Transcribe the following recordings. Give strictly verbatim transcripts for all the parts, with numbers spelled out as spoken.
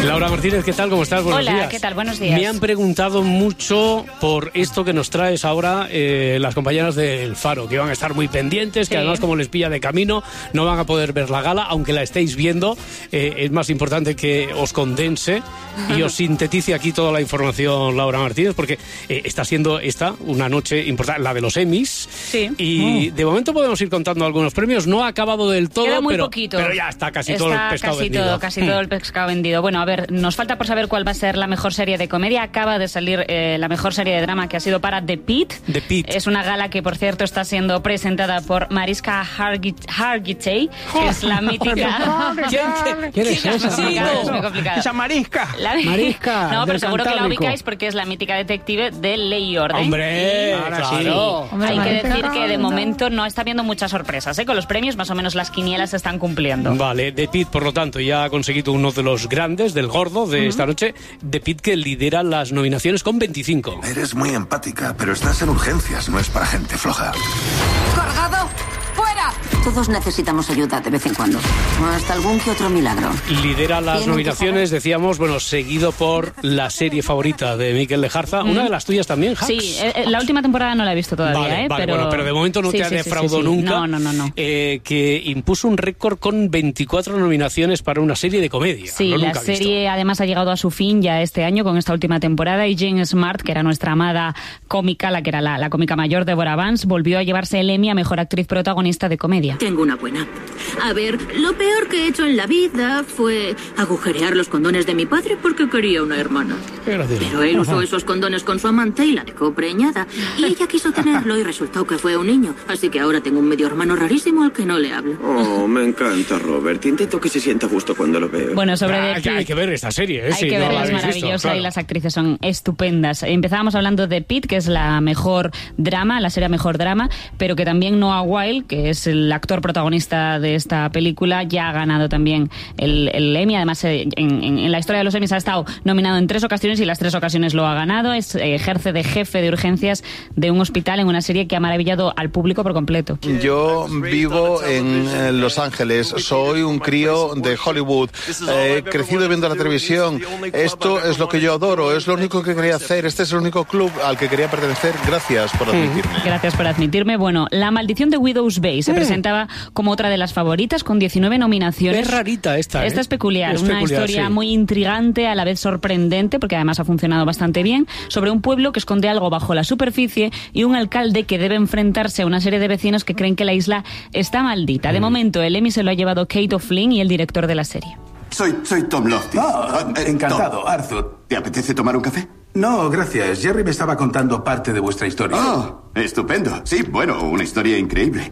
Laura Martínez, ¿qué tal? ¿Cómo estás? Buenos Hola, días. ¿qué tal? Buenos días. Me han preguntado mucho por esto que nos traes ahora eh, las compañeras del Faro, que van a estar muy pendientes, que sí. además como les pilla de camino, no van a poder ver la gala, aunque la estéis viendo. Eh, es más importante que os condense y os sintetice aquí toda la información, Laura Martínez, porque eh, está siendo esta una noche importante, la de los Emmys. Sí. Y oh. de momento podemos ir contando algunos premios. No ha acabado del todo, Queda muy pero, poquito. pero ya está casi está todo el pescado casi vendido. Todo, casi todo el pescado vendido. Bueno, a ver, nos falta por saber cuál va a ser la mejor serie de comedia. Acaba de salir eh, la mejor serie de drama, que ha sido para The Pitt. The Pitt. Es una gala que, por cierto, está siendo presentada por Mariska Hargitay, que es la mítica... ¿Quién, ¿Quién es esa? Es muy complicado, es muy complicado. Esa Marisca. La... Marisca. No, pero del seguro que la Cantábrico. ubicáis porque es la mítica detective de Ley y Orden. ¡Hombre! Y... Ahora claro. sí. Hombre, hay que decir que de momento no está habiendo muchas sorpresas, ¿eh? Con los premios más o menos las quinielas se están cumpliendo. Vale, The Pitt, por lo tanto, ya ha conseguido uno de los grandes, del gordo de uh-huh. esta noche. The Pitt, que lidera las nominaciones con veinticinco. Eres muy empática, pero estás en urgencias, no es para gente floja. ¡Cargado! ¡Fuera! Todos necesitamos ayuda de vez en cuando. Hasta algún que otro milagro. Lidera las nominaciones, decíamos, bueno, seguido por la serie favorita de Mikel Lejarza. Mm. Una de las tuyas también, Hacks. Sí, eh, la última temporada no la he visto todavía, vale, ¿eh? Vale, pero... bueno, pero de momento no sí, te ha sí, defraudado sí, sí, sí. nunca. No, no, no. no. Eh, que impuso un récord con veinticuatro nominaciones para una serie de comedia. Sí, no, la nunca serie visto. además ha llegado a su fin ya este año con esta última temporada, y Jane Smart, que era nuestra amada cómica, la que era la, la cómica mayor, Deborah Vance, volvió a llevarse el Emmy a Mejor Actriz Protagonista de Comedia. Tengo una buena. A ver, lo peor que he hecho en la vida fue agujerear los condones de mi padre porque quería una hermana. Pero él usó esos condones con su amante y la dejó preñada. Y ella quiso tenerlo y resultó que fue un niño. Así que ahora tengo un medio hermano rarísimo al que no le hablo. Oh, me encanta, Robert. Intento que se sienta justo cuando lo veo. Bueno, sobre ah, The Pitt, hay que ver esta serie, ¿eh? Hay sí, que no verla, la es maravillosa visto, claro. Y las actrices son estupendas. Empezábamos hablando de Pitt, que es la mejor drama, la serie mejor drama, pero que también Noah Wyle, que es el actor protagonista de esta película, ya ha ganado también el, el Emmy. Además, en, en, en la historia de los Emmys ha estado nominado en tres ocasiones y las tres ocasiones lo ha ganado. Es, eh, ejerce de jefe de urgencias de un hospital en una serie que ha maravillado al público por completo. Yo vivo en Los Ángeles, soy un crío de Hollywood, he crecido viendo la televisión. Esto es lo que yo adoro, es lo único que quería hacer, este es el único club al que quería pertenecer. Gracias por admitirme. Gracias por admitirme. Bueno, La Maldición de Widow's Bay se mm. presentaba como otra de las favoritas con diecinueve nominaciones. Es rarita esta, ¿eh? Esta es peculiar, es una peculiar, historia sí. muy intrigante, a la vez sorprendente, porque además ha funcionado bastante bien, sobre un pueblo que esconde algo bajo la superficie y un alcalde que debe enfrentarse a una serie de vecinos que creen que la isla está maldita. De mm. momento, el Emmy se lo ha llevado Kate O'Flynn y el director de la serie. Soy, soy Tom Lofty. Oh, eh, encantado, Tom. Arthur. ¿Te apetece tomar un café? No, gracias. Jerry me estaba contando parte de vuestra historia. Oh, estupendo. Sí, bueno, una historia increíble.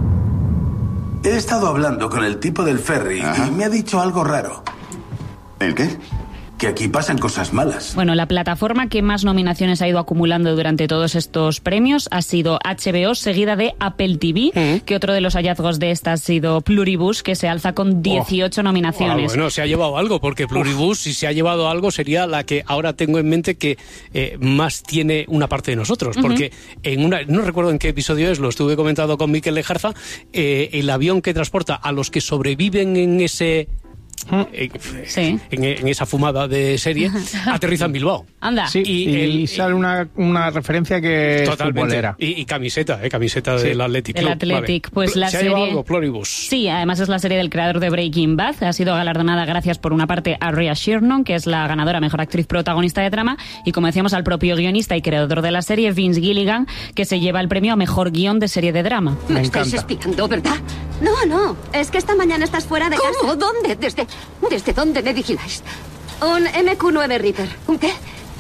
He estado hablando con el tipo del ferry Ajá. y me ha dicho algo raro. ¿El qué? Que aquí pasan cosas malas. Bueno, la plataforma que más nominaciones ha ido acumulando durante todos estos premios ha sido H B O, seguida de Apple T V, ¿Mm? que otro de los hallazgos de esta ha sido Pluribus, que se alza con dieciocho oh. nominaciones. Ah, bueno, se ha llevado algo, porque Pluribus, Uf. si se ha llevado algo, sería la que ahora tengo en mente que eh, más tiene una parte de nosotros, uh-huh. porque en una, no recuerdo en qué episodio es, lo estuve comentando con Mikel Lejarza, eh, el avión que transporta a los que sobreviven en ese... En, sí. en, en esa fumada de serie aterriza en Bilbao. Anda. Sí, y, y el, sale una, una referencia que totalmente. Es futbolera. Y, y camiseta, eh, camiseta sí. del Athletic Club. El Athletic, vale. pues la ¿Se serie... ha llevado algo, Pluribus? Sí, además es la serie del creador de Breaking Bad. Ha sido galardonada gracias por una parte a Rhea Shirnon, que es la ganadora mejor actriz protagonista de drama, y como decíamos al propio guionista y creador de la serie, Vince Gilligan, que se lleva el premio a mejor guión de serie de drama. Me, Me estáis espiando, ¿verdad? No, no, es que esta mañana estás fuera de casa. ¿Cómo? ¿Dónde? ¿Desde, desde dónde me vigiláis? Un M Q nueve Reaper. ¿Un qué?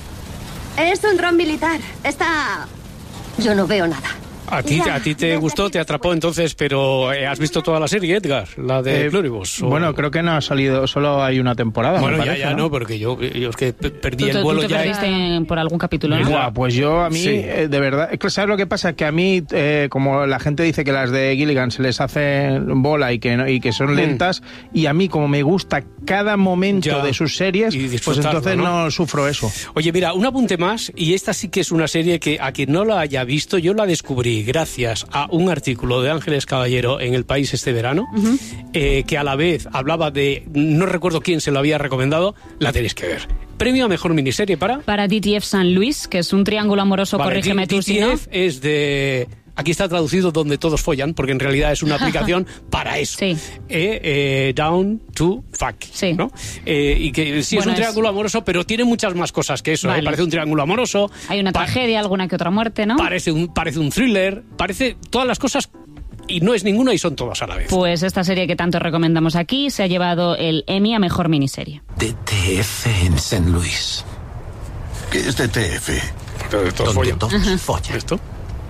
Es un dron militar. Está... Yo no veo nada. A ti, a ti te gustó, te atrapó entonces, pero eh, ¿has visto toda la serie, Edgar? La de eh, Pluribus. ¿O? Bueno, creo que no ha salido, solo hay una temporada. Bueno, me ya, parece, ya, ¿no? no, porque yo, yo es que perdí ¿Tú, el vuelo ¿tú te ya. perdiste en, por algún capítulo, ¿no? Buah, pues yo, a mí, sí. eh, de verdad, ¿sabes lo que pasa? Que a mí, eh, como la gente dice que las de Gilligan se les hace bola y que, no, y que son lentas, mm. y a mí, como me gusta cada momento Ya. de sus series, Y pues disfrutarlo, entonces ¿no? no sufro eso. Oye, mira, un apunte más, y esta sí que es una serie que a quien no la haya visto, yo la descubrí gracias a un artículo de Ángeles Caballero en El País este verano, uh-huh. eh, que a la vez hablaba de, no recuerdo quién se lo había recomendado, la tenéis que ver. Premio a mejor miniserie para... Para D T F San Luis, que es un triángulo amoroso, vale, corrígeme tú si no. D T F es de... Aquí está traducido donde todos follan, porque en realidad es una aplicación para eso. Sí. Eh, eh, down to fuck. Sí. ¿no? Eh, y que sí Bueno, es un triángulo es... amoroso, pero tiene muchas más cosas que eso. Vale. ¿eh? Parece un triángulo amoroso. Hay una tragedia, alguna que otra muerte, ¿no? Parece un, parece un thriller. Parece todas las cosas y no es ninguna y son todas a la vez. Pues esta serie que tanto recomendamos aquí se ha llevado el Emmy a mejor miniserie. D T F en San Luis. ¿Qué es D T F? Todos ¿Dónde follan. todos Ajá. follan? ¿Esto?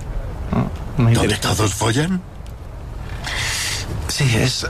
Muy ¿Dónde interesante. todos follan? Sí, es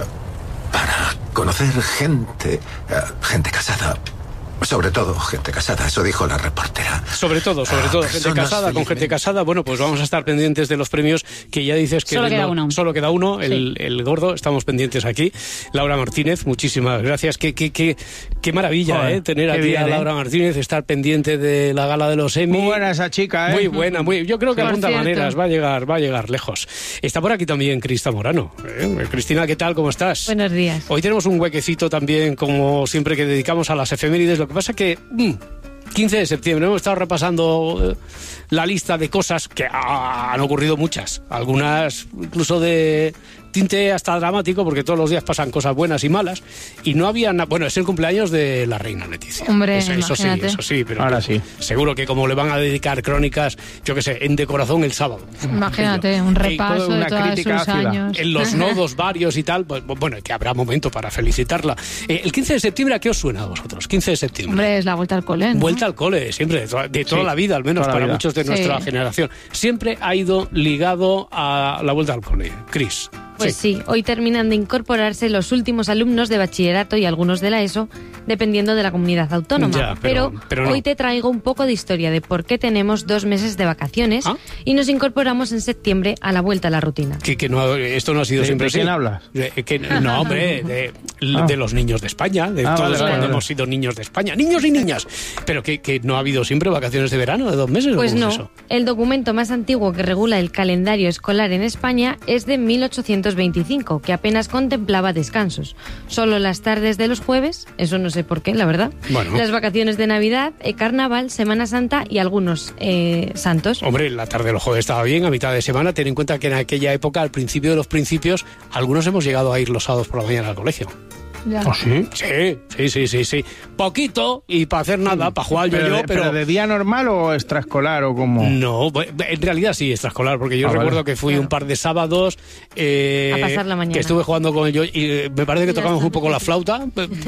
para conocer gente, eh, gente casada. Sobre todo gente casada, eso dijo la reportera. Sobre todo, sobre Ah, todo, gente personas casada, con gente felizmente. casada. Bueno, pues vamos a estar pendientes de los premios que ya dices que... Solo de queda no- uno. Solo queda uno, el, Sí. el gordo. Estamos pendientes aquí. Laura Martínez, muchísimas gracias. Qué, qué, qué, qué maravilla, Joder, ¿eh? Tener qué aquí bien, a ¿eh? Laura Martínez, estar pendiente de la gala de los Emmy. Muy buena esa chica, ¿eh? Muy buena, muy, yo creo que Por apunta cierto. maneras, va a llegar, va a llegar lejos. Está por aquí también Crista Morano. ¿eh? Cristina, ¿qué tal? ¿Cómo estás? Buenos días. Hoy tenemos un huequecito también, como siempre, que dedicamos a las efemérides. Lo que pasa que... mm, quince de septiembre, hemos estado repasando eh, la lista de cosas que ah, han ocurrido muchas, algunas incluso de tinte hasta dramático, porque todos los días pasan cosas buenas y malas, y no había nada. Bueno, es el cumpleaños de la reina Leticia. Hombre, eso, eso sí, imagínate. eso sí, pero Ahora que- sí. seguro que como le van a dedicar crónicas, yo qué sé, en De Corazón el sábado. Imagínate, un repaso una de todos crítica sus ácida. años. En los nodos varios y tal, pues, bueno, que habrá momento para felicitarla. Eh, el quince de septiembre, ¿a qué os suena a vosotros? quince de septiembre. Hombre, es la vuelta al cole, ¿no? Vuelta al cole, siempre, de toda, de toda Sí, la vida, al menos toda la para vida. muchos de Sí. nuestra generación. Siempre ha ido ligado a la vuelta al cole. Cris. Pues sí. hoy terminan de incorporarse los últimos alumnos de bachillerato y algunos de la ESO, dependiendo de la comunidad autónoma. Ya, pero- pero no. hoy te traigo un poco de historia de por qué tenemos dos meses de vacaciones ¿Ah? y nos incorporamos en septiembre a la vuelta a la rutina. Que, que no, esto no ha sido ¿De- siempre de quién así. hablas? De- que- no, hombre, de, Ah. de los niños de España, de Ah, todos vale, vale, cuando vale. hemos sido niños de España. Niños y niñas. Pero que, que no ha habido siempre vacaciones de verano, de dos meses. ¿o Pues cómo no, es eso? el documento más antiguo que regula el calendario escolar en España es de mil ochocientos veinticinco, que apenas contemplaba descansos. Solo las tardes de los jueves, eso no sé por qué, la verdad. Bueno. Las vacaciones de Navidad, eh, Carnaval, Semana Santa y algunos eh, santos. Hombre, la tarde de los jueves estaba bien, a mitad de semana. Ten en cuenta que en aquella época, al principio de los principios, algunos hemos llegado a ir los sábados por la mañana al colegio. Ya. ¿Oh, sí? Sí, sí, sí, sí, sí. Poquito y para hacer nada, para jugar yo, ¿Pero, yo, de, pero... pero de día normal o extraescolar o como...? No, bu- en realidad sí, extraescolar, porque yo Ah, recuerdo vale. que fui un par de sábados eh, A pasar la mañana. que estuve jugando con ellos y eh, me parece que Ya tocamos está. un poco la flauta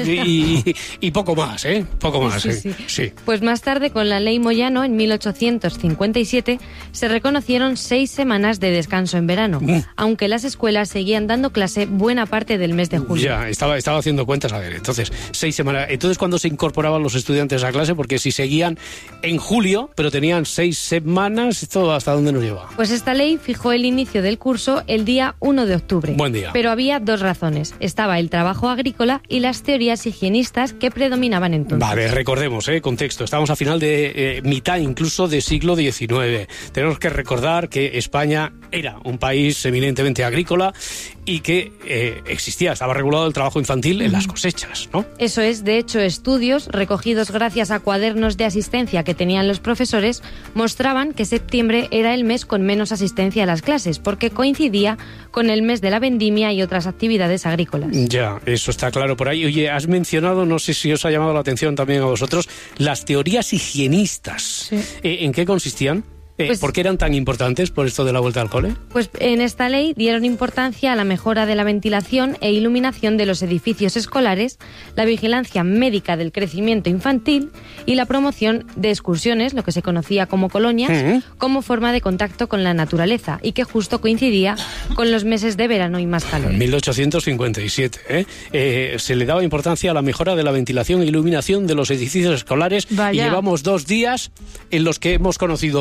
y, y poco más, ¿eh? Poco más, Sí, eh. sí. Sí. Pues más tarde, con la ley Moyano, en mil ochocientos cincuenta y siete, se reconocieron seis semanas de descanso en verano, Mm. aunque las escuelas seguían dando clase buena parte del mes de julio. Ya, estaba, estaba haciendo cuentas, a ver, entonces, seis semanas. Entonces, ¿cuándo se incorporaban los estudiantes a clase? Porque si seguían en julio, pero tenían seis semanas, ¿esto hasta dónde nos lleva? Pues esta ley fijó el inicio del curso el día uno de octubre. Buen día. Pero había dos razones. Estaba el trabajo agrícola y las teorías higienistas que predominaban entonces. Vale, recordemos, ¿eh? Contexto. Estamos a final de eh, mitad incluso de siglo diecinueve. Tenemos que recordar que España era un país eminentemente agrícola y que eh, existía, estaba regulado el trabajo infantil en las cosechas, ¿no? Eso es, de hecho, estudios recogidos gracias a cuadernos de asistencia que tenían los profesores mostraban que septiembre era el mes con menos asistencia a las clases, porque coincidía con el mes de la vendimia y otras actividades agrícolas. Ya, eso está claro por ahí. Oye, has mencionado, no sé si os ha llamado la atención también a vosotros, las teorías higienistas. Sí. Eh, ¿En qué consistían? Eh, Pues- ¿Por qué eran tan importantes por esto de la vuelta al cole? Pues en esta ley dieron importancia a la mejora de la ventilación e iluminación de los edificios escolares, la vigilancia médica del crecimiento infantil y la promoción de excursiones, lo que se conocía como colonias, Ujú. como forma de contacto con la naturaleza y que justo coincidía con los meses de verano y más calor. mil ochocientos cincuenta y siete, ¿eh? Eh, se le daba importancia a la mejora de la ventilación e iluminación de los edificios escolares Vaya. y llevamos dos días en los que hemos conocido que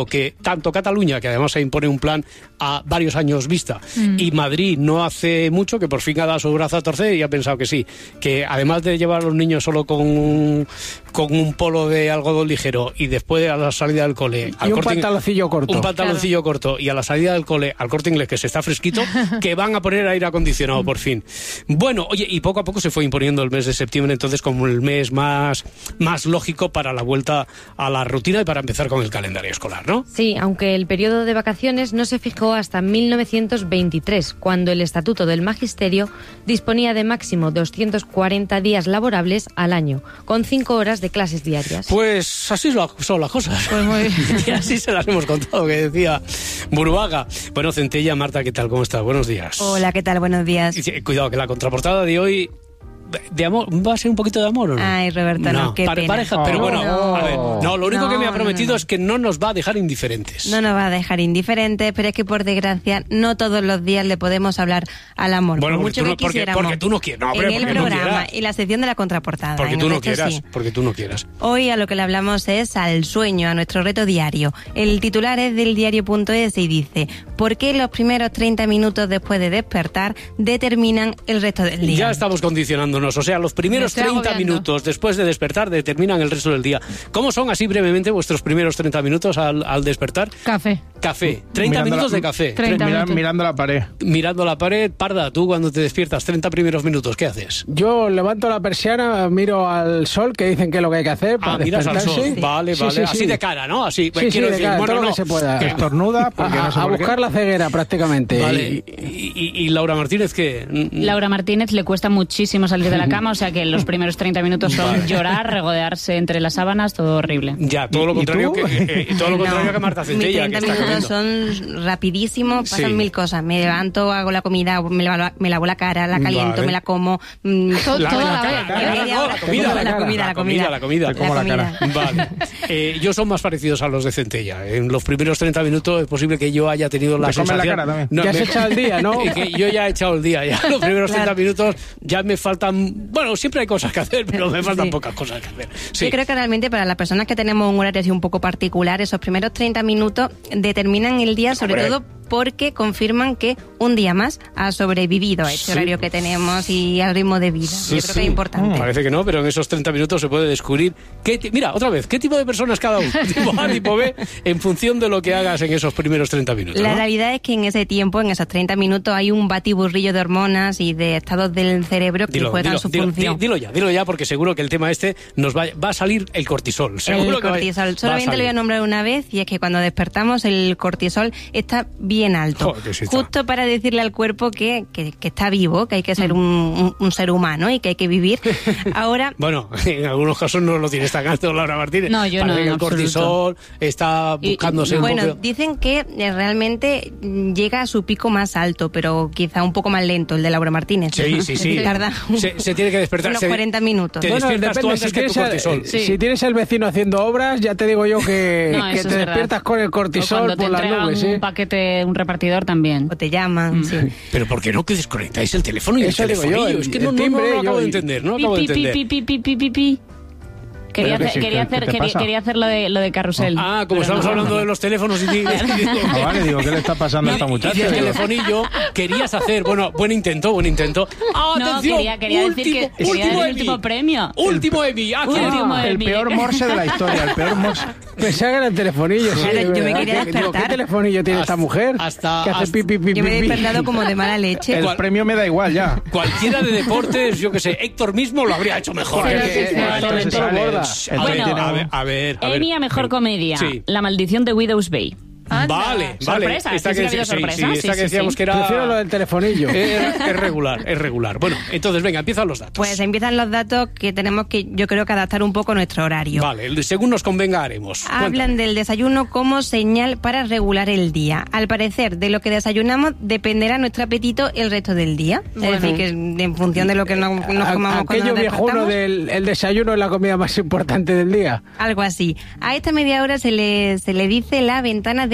tanto Cataluña, que además se impone un plan a varios años vista, mm. y Madrid no hace mucho, que por fin ha dado su brazo a torcer y ha pensado que sí, que además de llevar a los niños solo con un, con un polo de algodón ligero y después a la salida del cole... Y un pantaloncillo corto. Un pantaloncillo claro. corto y a la salida del cole al Corte Inglés, que se está fresquito, que van a poner aire acondicionado por fin. Bueno, oye, y poco a poco se fue imponiendo el mes de septiembre entonces como el mes más, más lógico para la vuelta a la rutina y para empezar con el calendario escolar, ¿no? Sí, aunque el periodo de vacaciones no se fijó hasta mil novecientos veintitrés, cuando el Estatuto del Magisterio disponía de máximo doscientos cuarenta días laborables al año, con cinco horas de clases diarias. Pues así son las cosas. Pues muy bien. Y así se las hemos contado, que decía Burbaga. Bueno, Centella, Marta, ¿qué tal? ¿Cómo estás? Buenos días. Hola, ¿qué tal? Buenos días. Cuidado, que la contraportada de hoy... ¿De amor? ¿Va a ser un poquito de amor o no? Ay, Roberto, no, no qué pare, pena. Pareja, pero bueno, no, a ver, no, lo único no, que me ha prometido no, no. es que no nos va a dejar indiferentes. No nos va a dejar indiferentes, pero es que por desgracia no todos los días le podemos hablar al amor. Bueno, por porque, mucho tú no, que porque, quisiéramos. porque tú no quieres. No, hombre, en el porque programa no y la sección de la contraportada. Porque tú no quieras, sí. porque tú no quieras. Hoy a lo que le hablamos es al sueño, a nuestro reto diario. El titular es del diario punto es y dice: ¿por qué los primeros treinta minutos después de despertar determinan el resto del día? Ya estamos condicionándonos, o sea, los primeros treinta minutos después de despertar determinan el resto del día. ¿Cómo son así brevemente vuestros primeros treinta minutos al, al despertar? Café. Café. treinta mirando minutos la, de café. treinta Mira, mirando la pared. Mirando la pared. Parda, tú cuando te despiertas treinta primeros minutos, ¿qué haces? Yo levanto la persiana, miro al sol, que dicen que es lo que hay que hacer para ah, miras al sol. Sí. Vale, sí, vale. sí, así sí. de cara, ¿no? Así. Sí, sí, de decir, cara, bueno, todo no, lo que se pueda. Que estornuda, porque a, no sé a buscar la ceguera prácticamente. Vale. Y, y, y Laura Martínez, ¿qué? Laura Martínez le cuesta muchísimo salir de la cama, o sea que los primeros treinta minutos son vale. llorar, regodearse entre las sábanas, todo horrible. Ya, todo lo contrario que eh, todo lo contrario no, que Marta Centella. Mis treinta que minutos son rapidísimos, pasan sí. mil cosas. Me levanto, hago la comida, me lavo, me lavo la cara, la caliento, vale. me la como. Mmm, todo, la, toda la, la, la, vez. la, la, la, la comida, la comida, la comida, la comida. La comida. Vale. Eh, yo son más parecidos a los de Centella. En los primeros treinta minutos es posible que yo haya tenido la Te sensación... la cara también. No, ya me, has echado el día, ¿no? Que yo ya he echado el día. Ya los primeros claro. treinta minutos ya me faltan... Bueno, siempre hay cosas que hacer, pero me faltan sí. pocas cosas que hacer. Sí. Yo creo que realmente para las personas que tenemos un horario así un poco particular, esos primeros treinta minutos determinan el día, sobre Hombre. todo porque confirman que un día más ha sobrevivido a este sí. horario que tenemos y al ritmo de vida. Sí, Yo creo sí. que es importante. Mm, parece que no, pero en esos treinta minutos se puede descubrir qué t- mira, otra vez, qué tipo de personas cada uno, tipo A, tipo B, en función de lo que hagas en esos primeros treinta minutos. La ¿no? realidad es que en ese tiempo, en esos treinta minutos, hay un batiburrillo de hormonas y de estados del cerebro que Dilo, juegan dilo, su dilo, función. dilo ya, dilo ya, porque seguro que el tema este nos va, va a salir el cortisol. Seguro El que cortisol. Solamente lo voy a nombrar una vez, y es que cuando despertamos el cortisol está bien alto. Joder, que sí está. Justo para decirle al cuerpo que, que, que está vivo, que hay que ser un, un, un ser humano y que hay que vivir. Ahora... Bueno, en algunos casos no lo tienes tan alto, Laura Martínez. No, yo Parece no, que en el cortisol está buscándose y, y, un bueno, poco... dicen que eh, realmente llega a su pico más alto, pero quizá un poco más lento, el de Laura Martínez. Sí, sí, sí. Tarda se, se tiene que despertar. unos se, cuarenta minutos. Te Bueno, despiertas tú depende, antes si que tu tienes, cortisol. el, Sí. si tienes el vecino haciendo obras, ya te digo yo que, No, que eso te es despiertas verdad. con el O cortisol cuando te por las entregan nubes. ¿sí? un paquete, un repartidor también. O te llaman, Mm. sí. Pero ¿por qué no que desconectáis el teléfono y Eso el digo yo, telefonillo? el- Es que el no, no, no, timbre, no acabo yo- de entender, no acabo de Pi, pi, entender. pi, pi, pi, pi, pi, pi. Quería Pero que hacer, sí, quería ¿qué- hacer, qué te quería, pasa? quería hacer lo de, lo de carrusel. Ah, como Pero estamos no. hablando de los teléfonos y, y- Ah, vale, digo, ¿qué le está pasando a esta y muchacha? el Digo, telefonillo querías hacer, bueno, buen intento, buen intento. ¡Ah, No, atención! quería, quería último, decir que quería último dar el Emmy. último premio. Último Emmy. Ah, ¿quién Último es? Emmy. el peor morse de la historia, el peor morse. Pensaba que era el telefonillo, sí. Claro, yo me ¿verdad? quería Que- digo, ¿qué despertar. telefonillo tiene Hasta- esta mujer? hasta- que hace hasta- pi, pi, pi, Yo me he pi, pi. despertado como de mala leche. El ¿Cuál? premio me da igual ya. Cualquiera de deportes, yo que sé, Héctor mismo lo habría hecho mejor. Joder, Que- que- que- que- Héctor entonces entonces sale- borda. entonces Bueno, tiene a un- ver, a ver, a ver. Emmy a mejor comedia. Sí. La maldición de Widow's Bay. Vale, vale. Sorpresa, Esta sí, que, sí, ha habido sí, sorpresa, sí, esta sí, que sí, decíamos sí. que era... Prefiero lo del telefonillo. Es, es regular, es regular. Bueno, entonces, venga, empiezan los datos. Pues empiezan los datos que tenemos que, yo creo que adaptar un poco nuestro horario. Vale, según nos convenga haremos. Hablan Cuéntame. del desayuno como señal para regular el día. Al parecer, de lo que desayunamos dependerá nuestro apetito el resto del día. Bueno. Es decir, que en función de lo que nos, nos A- comamos cuando Aquello nos viejuno despertamos, del el desayuno es la comida más importante del día. algo así. A esta media hora se le, se le dice la ventana de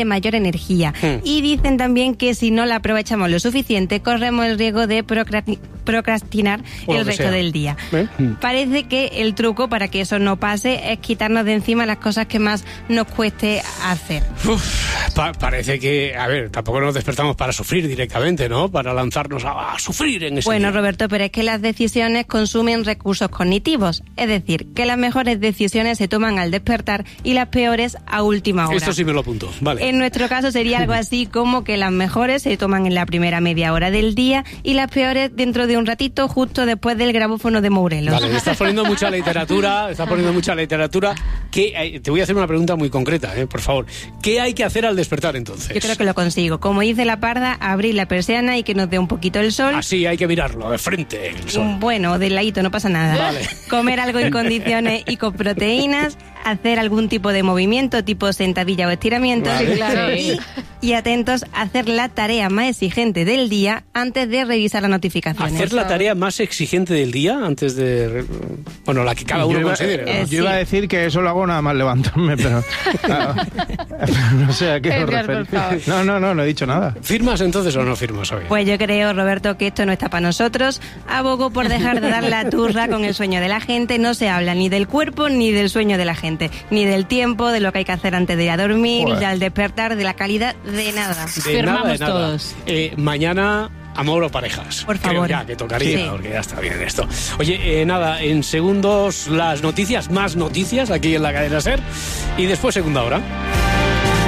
de mayor energía. Hmm. Y dicen también que si no la aprovechamos lo suficiente, corremos el riesgo de procrastinar o el resto sea. del día. ¿Eh? Parece que el truco para que eso no pase es quitarnos de encima las cosas que más nos cueste hacer. Uf, pa- parece que, a ver, tampoco nos despertamos para sufrir directamente, ¿no? Para lanzarnos a, a sufrir en ese Bueno, día. Roberto, pero es que las decisiones consumen recursos cognitivos. Es decir, que las mejores decisiones se toman al despertar y las peores a última hora. Esto sí me lo apunto, vale. En nuestro caso sería algo así como que las mejores se toman en la primera media hora del día y las peores dentro de un ratito, justo después del grabófono de Morelos. Vale, estás poniendo mucha literatura, estás poniendo mucha literatura. ¿Qué, te voy a hacer una pregunta muy concreta, eh, por favor. ¿Qué hay que hacer al despertar entonces? Yo creo que lo consigo. Como dice la parda, abrir la persiana y que nos dé un poquito el sol. Así, hay que mirarlo, de frente el sol. Bueno, del ladito, no pasa nada. Vale. Comer algo en condiciones y con proteínas, hacer algún tipo de movimiento, tipo sentadilla o estiramiento. Vale. Claro. Y, y atentos a hacer la tarea más exigente del día antes de revisar las notificaciones. ¿Hacer la tarea más exigente del día antes de... Bueno, la que cada uno iba, considere, ¿no? eh, Yo sí. iba a decir que eso lo hago nada más levantarme, pero... Claro, no sé a qué os referís. No, no, no, no he dicho nada. ¿Firmas entonces o no firmas hoy? Pues yo creo, Roberto, que esto no está para nosotros. Abogo por dejar de dar la turra con el sueño de la gente. No se habla ni del cuerpo ni del sueño de la gente. Ni del tiempo, de lo que hay que hacer antes de ir a dormir, Joder. ni al despertar, de la calidad, de nada. De Firmamos nada, de nada. todos. Eh, mañana... Amor o parejas. Por Creo favor. ya que tocaría, Sí. porque ya está bien esto. Oye, eh, nada, en segundos las noticias, más noticias aquí en la cadena SER y después segunda hora.